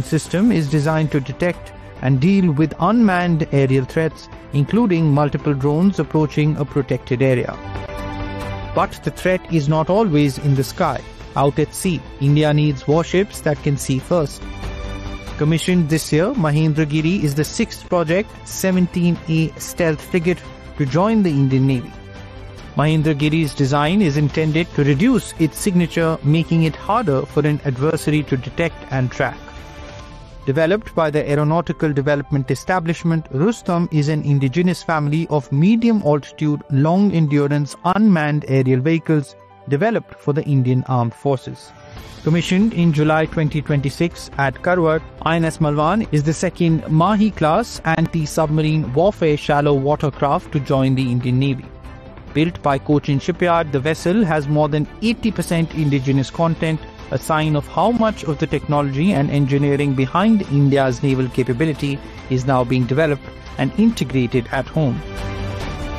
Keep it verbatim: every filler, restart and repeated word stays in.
system is designed to detect and deal with unmanned aerial threats, including multiple drones approaching a protected area. But the threat is not always in the sky. Out at sea, India needs warships that can see first. Commissioned this year, Mahendragiri is the sixth Project seventeen A stealth frigate to join the Indian Navy. Mahendragiri's design is intended to reduce its signature, making it harder for an adversary to detect and track. Developed by the Aeronautical Development Establishment, Rustam is an indigenous family of medium-altitude, long-endurance unmanned aerial vehicles developed for the Indian Armed Forces. Commissioned in July twenty twenty-six at Karwar, I N S Malwan is the second Mahi-class anti-submarine warfare shallow watercraft to join the Indian Navy. Built by Cochin Shipyard, the vessel has more than eighty percent indigenous content, a sign of how much of the technology and engineering behind India's naval capability is now being developed and integrated at home.